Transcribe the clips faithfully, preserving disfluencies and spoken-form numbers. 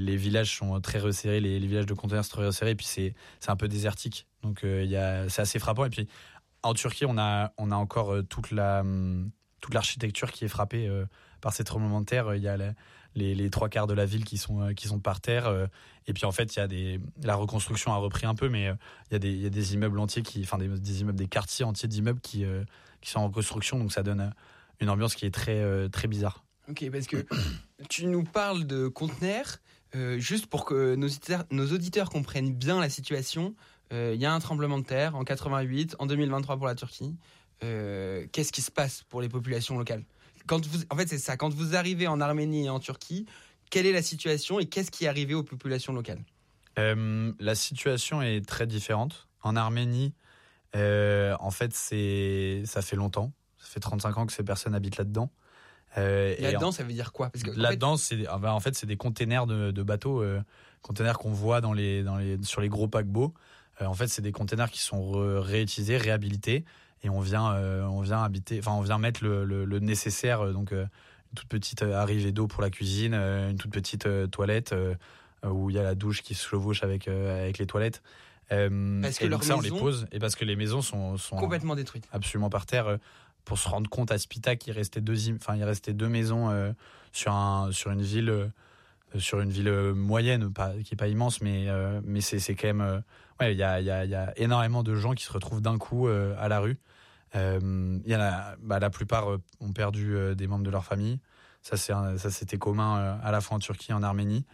les villages sont très resserrés, les, les villages de containers sont très resserrés, et puis c'est, c'est un peu désertique. Donc euh, y a, c'est assez frappant. Et puis en Turquie, on a, on a encore euh, toute, la, toute l'architecture qui est frappée euh, par ces tremblements de terre. Il y a la, les, les trois quarts de la ville qui sont, euh, qui sont par terre. Euh, et puis en fait, il y a des, la reconstruction a repris un peu, mais euh, il y a des, il y a des immeubles entiers, qui, enfin des, des immeubles, des quartiers entiers d'immeubles qui, euh, qui sont en reconstruction. Donc ça donne une ambiance qui est très, euh, très bizarre. Ok, parce que tu nous parles de conteneurs, euh, juste pour que nos auditeurs, nos auditeurs comprennent bien la situation. Il euh, y a un tremblement de terre en quatre-vingt-huit, en deux mille vingt-trois pour la Turquie. Euh, qu'est-ce qui se passe pour les populations locales ? Quand vous, en fait, c'est ça. Quand vous arrivez en Arménie et en Turquie, quelle est la situation et qu'est-ce qui est arrivé aux populations locales ? euh, La situation est très différente. En Arménie, euh, en fait, c'est, ça fait longtemps. Ça fait trente-cinq ans que ces personnes habitent là-dedans. Euh, là-dedans, en, ça veut dire quoi ? Parce que là-dedans, en fait, c'est en fait c'est des containers de, de bateaux, euh, containers qu'on voit dans les dans les sur les gros paquebots. Euh, en fait, c'est des containers qui sont re, réutilisés, réhabilités, et on vient euh, on vient habiter, enfin on vient mettre le, le, le nécessaire, donc euh, une toute petite arrivée d'eau pour la cuisine, euh, une toute petite euh, toilette euh, où il y a la douche qui se chevauche avec euh, avec les toilettes. Euh, parce que et donc ça, on les maisons... pose, et parce que les maisons sont sont complètement détruites, absolument par terre. Euh, pour se rendre compte, à Spitak, il restait deux, enfin, il restait deux maisons euh, sur un, sur une ville, euh, sur une ville moyenne, pas, qui est pas immense, mais, euh, mais c'est, c'est quand même, euh, ouais, il y a, il y a, il y a énormément de gens qui se retrouvent d'un coup euh, à la rue. Euh, il y en a, bah, la plupart euh, ont perdu euh, des membres de leur famille. Ça, c'est, un, ça, c'était commun euh, à la fois en Turquie et en Arménie.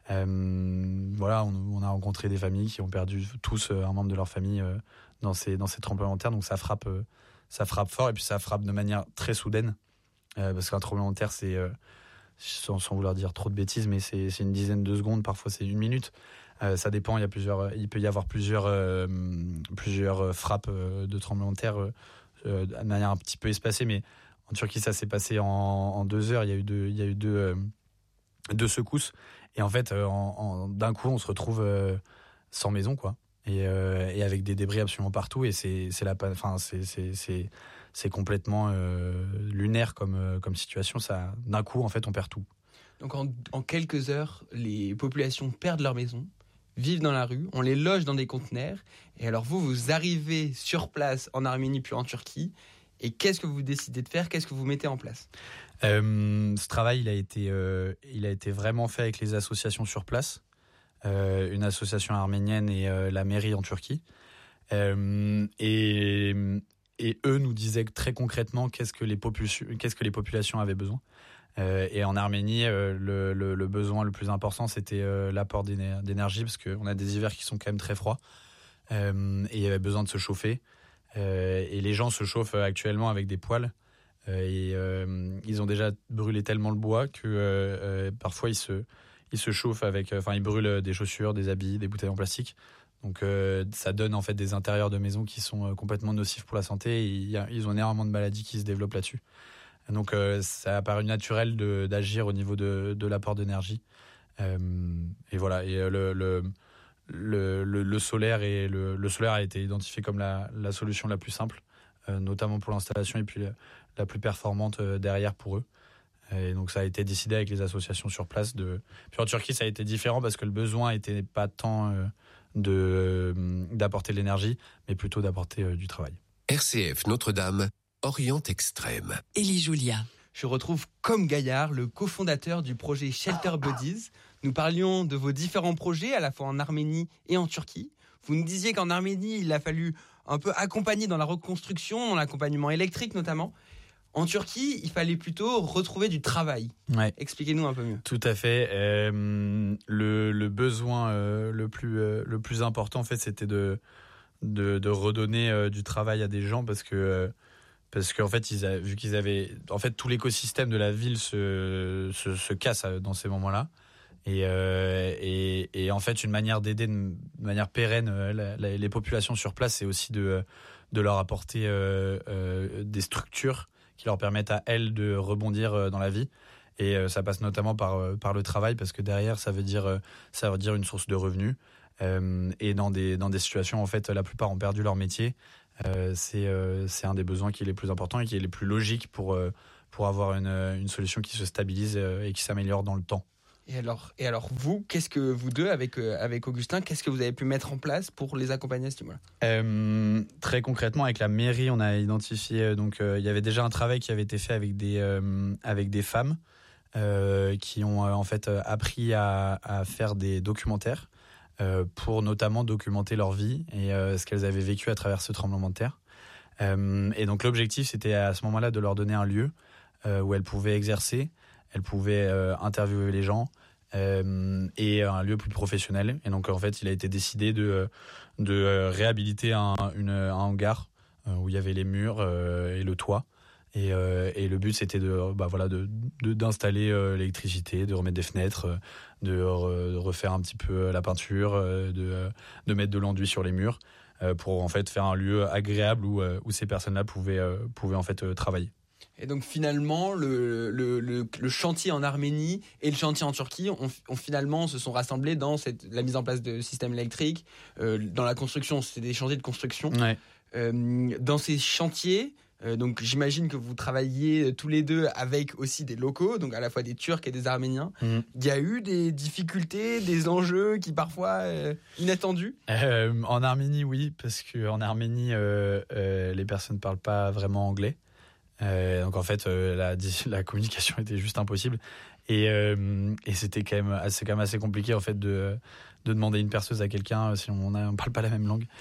Euh, voilà, on, on a rencontré des familles qui ont perdu tous euh, un membre de leur famille euh, dans ces, dans ces tremblements de terre. Donc ça frappe. Euh, Ça frappe fort, et puis ça frappe de manière très soudaine, euh, parce qu'un tremblement de terre, c'est, euh, sans, sans vouloir dire trop de bêtises, mais c'est, c'est une dizaine de secondes, parfois c'est une minute. Euh, ça dépend, il y a plusieurs, il peut y avoir plusieurs, euh, plusieurs frappes de tremblement de terre euh, de manière un petit peu espacée, mais en Turquie, ça s'est passé en, en deux heures. Il y a eu deux, il y a eu deux, euh, deux secousses, et en fait, en, en, d'un coup, on se retrouve euh, sans maison, quoi. Et, euh, et avec des débris absolument partout, et c'est c'est la enfin c'est c'est c'est c'est complètement euh, lunaire comme euh, comme situation. Ça, d'un coup, en fait, on perd tout. Donc en, en quelques heures, les populations perdent leur maison, vivent dans la rue, on les loge dans des conteneurs, et alors vous vous arrivez sur place en Arménie puis en Turquie, et qu'est-ce que vous décidez de faire ? Qu'est-ce que vous mettez en place ? euh, Ce travail, il a été euh, il a été vraiment fait avec les associations sur place. Euh, une association arménienne et euh, la mairie en Turquie. Euh, et, et eux nous disaient très concrètement qu'est-ce que les, popul- qu'est-ce que les populations avaient besoin. Euh, et en Arménie, euh, le, le, le besoin le plus important, c'était euh, l'apport d'éner- d'énergie, parce qu'on a des hivers qui sont quand même très froids. Euh, et il y avait besoin de se chauffer. Euh, et les gens se chauffent actuellement avec des poêles. Euh, et euh, ils ont déjà brûlé tellement le bois que euh, euh, parfois ils se... Ils se chauffent avec, enfin, ils brûlent des chaussures, des habits, des bouteilles en plastique. Donc, euh, ça donne en fait des intérieurs de maisons qui sont euh, complètement nocifs pour la santé. Et y a, ils ont énormément de maladies qui se développent là-dessus. Donc, euh, ça a paru naturel de, d'agir au niveau de, de l'apport d'énergie. Euh, et voilà. Et le, le, le, le, le solaire et le, le solaire a été identifié comme la, la solution la plus simple, euh, notamment pour l'installation, et puis la, la plus performante euh, derrière pour eux. Et donc ça a été décidé avec les associations sur place. De... Puis en Turquie, ça a été différent parce que le besoin n'était pas tant euh, de, euh, d'apporter de l'énergie, mais plutôt d'apporter euh, du travail. R C F Notre-Dame, Orient Extrême. Élie Julia. Je retrouve Comme Gaillard, le cofondateur du projet Shelter Buddies. Nous parlions de vos différents projets, à la fois en Arménie et en Turquie. Vous nous disiez qu'en Arménie, il a fallu un peu accompagner dans la reconstruction, dans l'accompagnement électrique notamment. En Turquie, il fallait plutôt retrouver du travail. Ouais. Expliquez-nous un peu mieux. Tout à fait. Euh, le, le besoin euh, le plus euh, le plus important, en fait, c'était de de, de redonner euh, du travail à des gens, parce que euh, parce qu'en fait, ils a, vu qu'ils avaient, en fait, tout l'écosystème de la ville se se, se casse dans ces moments-là. Et, euh, et et en fait, une manière d'aider de manière pérenne euh, la, la, les populations sur place, c'est aussi de de leur apporter euh, euh, des structures qui leur permettent à elles de rebondir dans la vie. Et euh, ça passe notamment par euh, par le travail, parce que derrière, ça veut dire euh, ça veut dire une source de revenus. Euh, et dans des dans des situations, en fait, la plupart ont perdu leur métier. Euh, c'est euh, c'est un des besoins qui est les plus importants et qui est les plus logiques pour euh, pour avoir une une solution qui se stabilise euh, et qui s'améliore dans le temps. Et alors, et alors vous, qu'est-ce que vous deux, avec, euh, avec Augustin, qu'est-ce que vous avez pu mettre en place pour les accompagner à ce niveau-là ? euh, Très concrètement, avec la mairie, on a identifié, euh, donc euh, il y avait déjà un travail qui avait été fait avec des, euh, avec des femmes euh, qui ont euh, en fait euh, appris à, à faire des documentaires euh, pour notamment documenter leur vie et euh, ce qu'elles avaient vécu à travers ce tremblement de terre. Euh, et donc l'objectif, c'était à ce moment-là de leur donner un lieu euh, où elles pouvaient exercer, elles pouvaient euh, interviewer les gens, Euh, et un lieu plus professionnel. Et donc en fait il a été décidé de, de réhabiliter un, une, un hangar euh, où il y avait les murs euh, et le toit. Et, euh, et le but c'était de, bah, voilà, de, de, d'installer euh, l'électricité, de remettre des fenêtres, de, re, de refaire un petit peu la peinture, euh, de, de mettre de l'enduit sur les murs euh, pour en fait faire un lieu agréable où, euh, où ces personnes-là pouvaient, euh, pouvaient en fait euh, travailler. Et donc finalement, le, le, le, le chantier en Arménie et le chantier en Turquie ont, ont finalement se sont rassemblés dans cette, la mise en place de systèmes électriques, euh, dans la construction, c'était des chantiers de construction. Ouais. Euh, dans ces chantiers, euh, donc j'imagine que vous travailliez tous les deux avec aussi des locaux, donc à la fois des Turcs et des Arméniens. Mmh. Il y a eu des difficultés, des enjeux qui parfois euh, inattendus. Euh, en Arménie, oui, parce qu'en Arménie, euh, euh, les personnes ne parlent pas vraiment anglais. Euh, donc en fait euh, la, la communication était juste impossible et, euh, et c'était quand même assez, quand même assez compliqué en fait de, de demander une perceuse à quelqu'un si on ne parle pas la même langue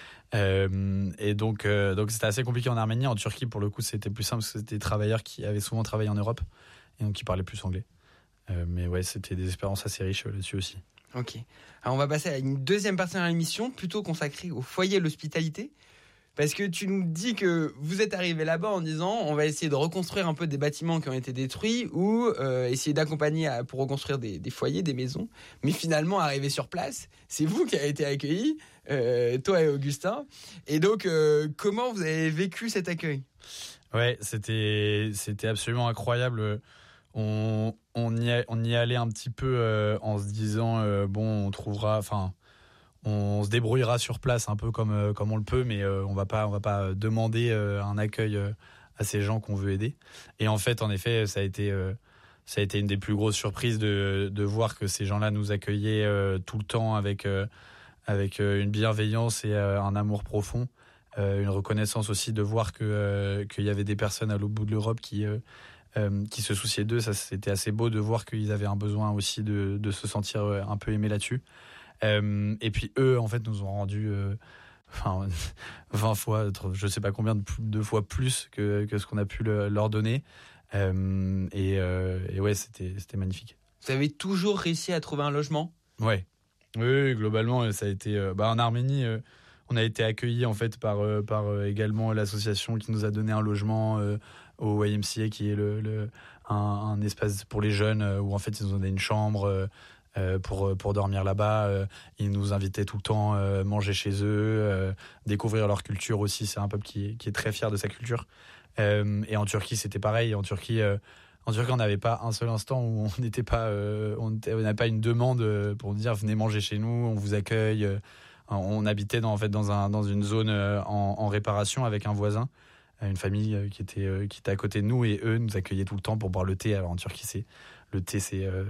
euh, et donc, euh, donc c'était assez compliqué en Arménie. En Turquie pour le coup c'était plus simple parce que c'était des travailleurs qui avaient souvent travaillé en Europe et donc qui parlaient plus anglais euh, mais ouais c'était des expériences assez riches euh, là-dessus aussi. Ok, alors on va passer à une deuxième partie de l'émission plutôt consacrée au foyer et l'hospitalité. Parce que tu nous dis que vous êtes arrivé là-bas en disant on va essayer de reconstruire un peu des bâtiments qui ont été détruits ou euh, essayer d'accompagner à, pour reconstruire des, des foyers, des maisons. Mais finalement, arrivé sur place, c'est vous qui avez été accueillis, euh, toi et Augustin. Et donc, euh, comment vous avez vécu cet accueil ? Ouais, c'était, c'était absolument incroyable. On, on, y, a, on y allait un petit peu euh, en se disant euh, bon, on trouvera... enfin. On se débrouillera sur place un peu comme, euh, comme on le peut, mais euh, on va pas, on va pas demander euh, un accueil euh, à ces gens qu'on veut aider. Et en fait, en effet, ça a été, euh, ça a été une des plus grosses surprises de, de voir que ces gens-là nous accueillaient euh, tout le temps avec, euh, avec euh, une bienveillance et euh, un amour profond. Euh, une reconnaissance aussi de voir que, euh, qu'il y avait des personnes à l'autre bout de l'Europe qui, euh, euh, qui se souciaient d'eux. Ça, c'était assez beau de voir qu'ils avaient un besoin aussi de, de se sentir un peu aimés là-dessus. Euh, et puis eux en fait nous ont rendu euh, enfin, vingt fois, je sais pas combien de, de fois plus que, que ce qu'on a pu le, leur donner euh, et, euh, et ouais c'était, c'était magnifique. Vous avez toujours réussi à trouver un logement ? Ouais, oui, globalement ça a été euh, bah, en Arménie euh, on a été accueillis en fait par, euh, par euh, également l'association qui nous a donné un logement euh, au Y M C A qui est le, le, un, un espace pour les jeunes euh, où en fait ils nous ont donné une chambre euh, Euh, pour, pour dormir là-bas. Euh, ils nous invitaient tout le temps à euh, manger chez eux, euh, découvrir leur culture aussi. C'est un peuple qui, qui est très fier de sa culture. Euh, et en Turquie, c'était pareil. En Turquie, euh, en Turquie on n'avait pas un seul instant où on n'était pas, euh, on n'avait pas une demande pour dire venez manger chez nous, on vous accueille. On habitait dans, en fait, dans, un, dans une zone en, en réparation avec un voisin, une famille qui était, qui était à côté de nous, et eux nous accueillaient tout le temps pour boire le thé. Alors en Turquie, c'est, le thé, c'est... Euh,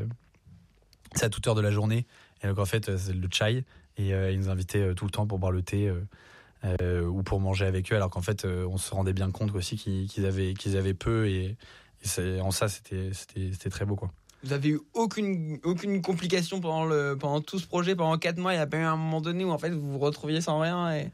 c'est à toute heure de la journée. Et donc en fait c'est le chai et euh, ils nous invitaient tout le temps pour boire le thé euh, euh, ou pour manger avec eux, alors qu'en fait euh, on se rendait bien compte aussi qu'ils, qu'ils, avaient, qu'ils avaient peu et, et c'est, en ça c'était, c'était, c'était très beau quoi. Vous avez eu aucune, aucune complication pendant, le, pendant tout ce projet, pendant quatre mois, il n'y a pas eu un moment donné où en fait vous vous retrouviez sans rien et...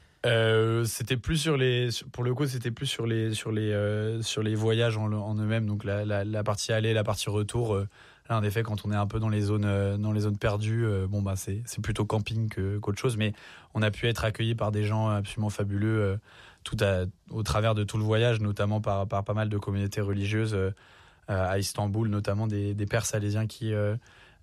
Euh, c'était plus sur les, pour le coup, c'était plus sur les, sur les, euh, sur les voyages en, en eux-mêmes. Donc la, la, la partie aller, la partie retour. Euh, là, en effet, quand on est un peu dans les zones, euh, dans les zones perdues, euh, bon bah c'est, c'est plutôt camping que, qu'autre chose. Mais on a pu être accueillis par des gens absolument fabuleux, euh, tout à, au travers de tout le voyage, notamment par, par pas mal de communautés religieuses euh, à Istanbul, notamment des, des pères salésiens qui, euh,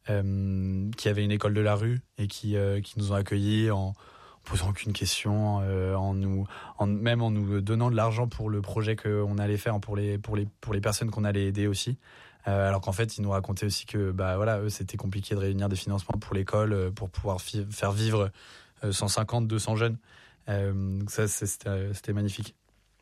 euh, qui avaient une école de la rue et qui, euh, qui nous ont accueillis en posant aucune question, euh, en nous, en, même en nous donnant de l'argent pour le projet qu'on allait faire, pour les, pour les, pour les personnes qu'on allait aider aussi. Euh, alors qu'en fait, ils nous racontaient aussi que bah, voilà, eux, c'était compliqué de réunir des financements pour l'école, euh, pour pouvoir fi- faire vivre euh, cent cinquante, deux cents jeunes. Euh, donc ça, c'était, c'était magnifique.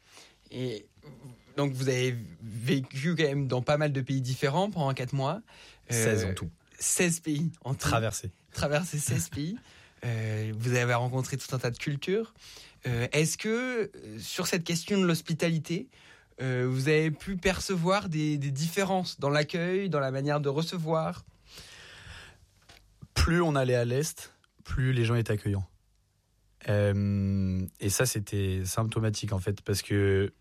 Et donc vous avez vécu quand même dans pas mal de pays différents pendant quatre mois. seize en tout. seize pays en tout. Traversé. Traversé seize pays. Euh, vous avez rencontré tout un tas de cultures. Euh, est-ce que, euh, sur cette question de l'hospitalité, euh, vous avez pu percevoir des, des différences dans l'accueil, dans la manière de recevoir ? Plus on allait à l'Est, plus les gens étaient accueillants. Euh, et ça, c'était symptomatique, en fait, parce que,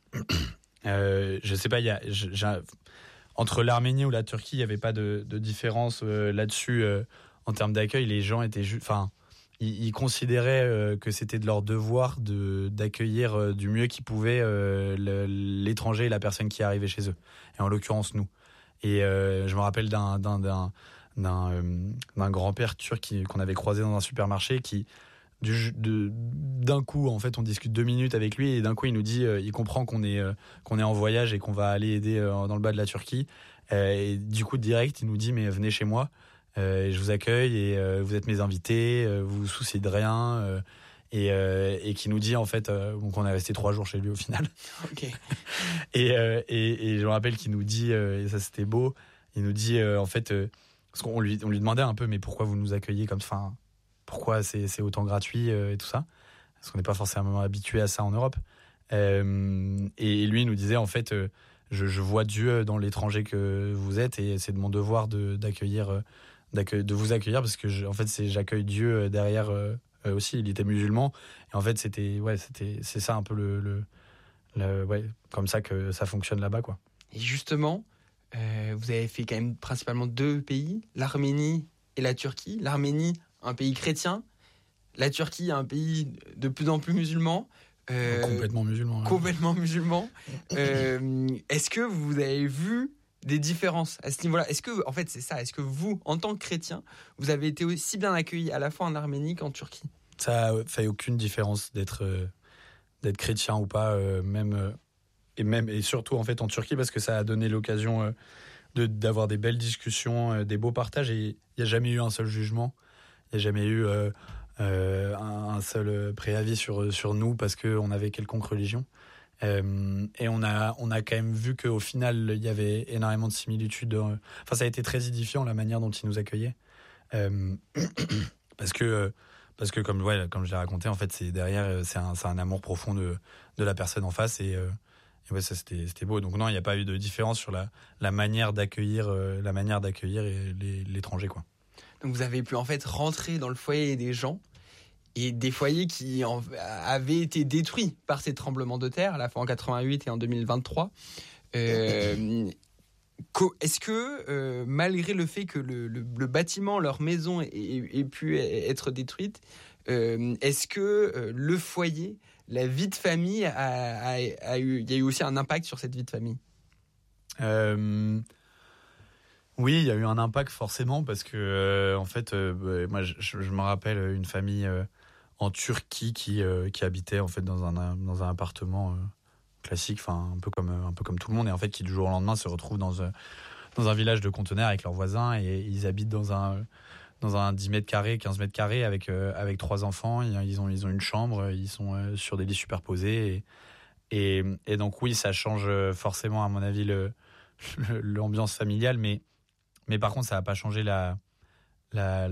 euh, je sais pas, y a, j'ai, entre l'Arménie ou la Turquie, il n'y avait pas de, de différence euh, là-dessus euh, en termes d'accueil. Les gens étaient juste... Enfin, ils, ils considéraient euh, que c'était de leur devoir de, d'accueillir euh, du mieux qu'ils pouvaient euh, le, l'étranger et la personne qui arrivait chez eux. Et en l'occurrence, nous. Et euh, je me rappelle d'un, d'un, d'un, d'un, euh, d'un grand-père turc qui, qu'on avait croisé dans un supermarché qui... Du, de, d'un coup, en fait, on discute deux minutes avec lui et d'un coup, il nous dit, euh, il comprend qu'on est, euh, qu'on est en voyage et qu'on va aller aider euh, dans le bas de la Turquie. Euh, et du coup, direct, il nous dit, mais venez chez moi, euh, et je vous accueille et euh, vous êtes mes invités, euh, vous vous souciez de rien. Euh, et, euh, et qui nous dit, en fait, euh, donc on est resté trois jours chez lui au final. Ok. et, euh, et, et je me rappelle qu'il nous dit, euh, et ça c'était beau, il nous dit, euh, en fait, euh, parce qu'on lui, on lui demandait un peu, mais pourquoi vous nous accueillez comme ça ? Pourquoi c'est, c'est autant gratuit euh, et tout ça, parce qu'on n'est pas forcément habitué à ça en Europe. Euh, et lui il nous disait, en fait, euh, je, je vois Dieu dans l'étranger que vous êtes et c'est de mon devoir de, d'accueillir, euh, d'accueillir, de vous accueillir parce que je, en fait, c'est, j'accueille Dieu derrière euh, aussi. Il était musulman et en fait, c'était, ouais, c'était, c'est ça un peu le, le, le ouais, comme ça que ça fonctionne là-bas, quoi. Et justement, euh, vous avez fait quand même principalement deux pays, l'Arménie et la Turquie. L'Arménie, un pays chrétien, la Turquie, un pays de plus en plus musulman. Euh, complètement musulman. Complètement ouais. musulman. Euh, est-ce que vous avez vu des différences à ce niveau-là ? Est-ce que, en fait, c'est ça, est-ce que vous, en tant que chrétien, vous avez été aussi bien accueillis à la fois en Arménie qu'en Turquie ? Ça ne fait aucune différence d'être, euh, d'être chrétien ou pas, euh, même, euh, et même, et surtout en fait en Turquie, parce que ça a donné l'occasion euh, de, d'avoir des belles discussions, euh, des beaux partages, et il n'y a jamais eu un seul jugement. Il n'y a jamais eu euh, euh, un, un seul préavis sur, sur nous parce qu'on avait quelconque religion. Euh, et on a, on a quand même vu qu'au final, il y avait énormément de similitudes. Euh, enfin, ça a été très édifiant, la manière dont ils nous accueillaient. Euh, parce que, parce que comme, ouais, comme je l'ai raconté, en fait, c'est derrière, c'est un, c'est un amour profond de, de la personne en face. Et, euh, et ouais, ça, c'était, c'était beau. Donc non, il n'y a pas eu de différence sur la, la manière d'accueillir, euh, la manière d'accueillir les, l'étranger, quoi. Donc vous avez pu en fait rentrer dans le foyer des gens et des foyers qui en, avaient été détruits par ces tremblements de terre, à la fois en quatre-vingt-huit et en deux mille vingt-trois. Euh, est-ce que, euh, malgré le fait que le, le, le bâtiment, leur maison ait, ait pu être détruite, euh, est-ce que euh, le foyer, la vie de famille, a, a, a eu, il y a eu aussi un impact sur cette vie de famille ? euh... Oui, il y a eu un impact forcément parce que euh, en fait, euh, moi, je, je me rappelle une famille euh, en Turquie qui euh, qui habitait en fait dans un dans un appartement euh, classique, enfin un peu comme un peu comme tout le monde, et en fait qui du jour au lendemain se retrouvent dans un dans un village de conteneurs avec leurs voisins et ils habitent dans un dans un dix mètres carrés, quinze mètres carrés avec euh, avec trois enfants. Ils ont ils ont une chambre, ils sont euh, sur des lits superposés et, et et donc oui, ça change forcément à mon avis le, le l'ambiance familiale, mais Mais par contre, ça n'a pas changé la, la,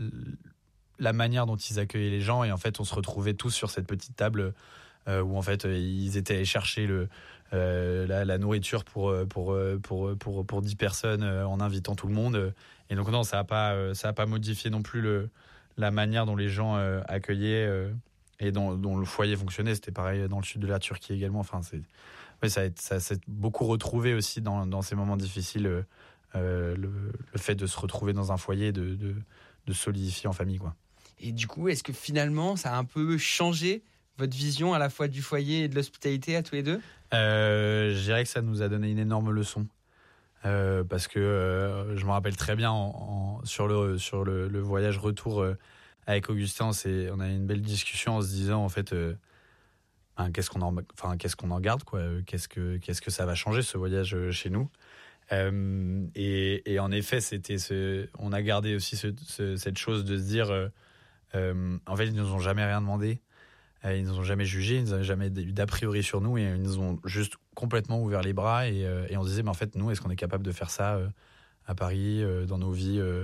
la manière dont ils accueillaient les gens. Et en fait, on se retrouvait tous sur cette petite table euh, où en fait, ils étaient allés chercher le, euh, la, la nourriture pour, pour, pour, pour, pour dix personnes euh, en invitant tout le monde. Et donc non, ça n'a pas, ça a pas modifié non plus le, la manière dont les gens euh, accueillaient euh, et dont, dont le foyer fonctionnait. C'était pareil dans le sud de la Turquie également. Enfin, c'est, ouais, ça, a, ça s'est beaucoup retrouvé aussi dans, dans ces moments difficiles. Euh, Euh, le, le fait de se retrouver dans un foyer, de, de, de solidifier en famille, quoi. Et du coup, est-ce que finalement, ça a un peu changé votre vision à la fois du foyer et de l'hospitalité à tous les deux ? euh, Je dirais que ça nous a donné une énorme leçon. Euh, parce que euh, je me rappelle très bien en, en, sur, le, sur le, le voyage retour euh, avec Augustin, c'est, on a eu une belle discussion en se disant en fait euh, hein, qu'est-ce qu'on en, enfin, qu'est-ce qu'on en garde, quoi, qu'est-ce que, qu'est-ce que ça va changer ce voyage euh, chez nous. Euh, et, et en effet, c'était ce, on a gardé aussi ce, ce, cette chose de se dire, euh, euh, en fait, ils nous ont jamais rien demandé, euh, ils nous ont jamais jugé, ils n'avaient jamais eu d'a priori sur nous, et ils nous ont juste complètement ouvert les bras. Et, euh, et on se disait, mais en fait, nous, est-ce qu'on est capable de faire ça euh, à Paris, euh, dans nos vies, euh,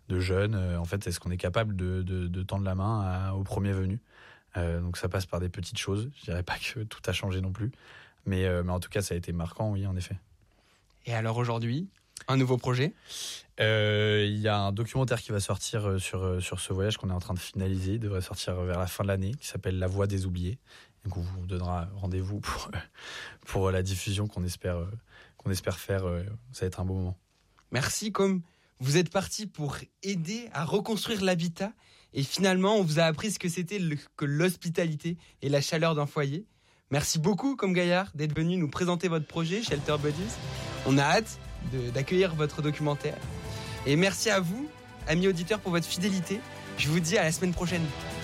de jeunes. Euh, en fait, est-ce qu'on est capable de, de, de tendre la main à, au premier venu. Euh, donc ça passe par des petites choses. Je dirais pas que tout a changé non plus, mais, euh, mais en tout cas, ça a été marquant, oui, en effet. Et alors aujourd'hui, un nouveau projet ? Il euh, y a un documentaire qui va sortir sur, sur ce voyage qu'on est en train de finaliser. Il devrait sortir vers la fin de l'année, qui s'appelle La Voix des Oubliés. Donc on vous donnera rendez-vous pour, pour la diffusion qu'on espère, qu'on espère faire. Ça va être un beau moment. Merci. Comme vous êtes parti pour aider à reconstruire l'habitat et finalement on vous a appris ce que c'était le, que l'hospitalité et la chaleur d'un foyer. Merci beaucoup Comme Gaillard d'être venu nous présenter votre projet Shelter Buddies. On a hâte de, d'accueillir votre documentaire. Et merci à vous, amis auditeurs, pour votre fidélité. Je vous dis à la semaine prochaine.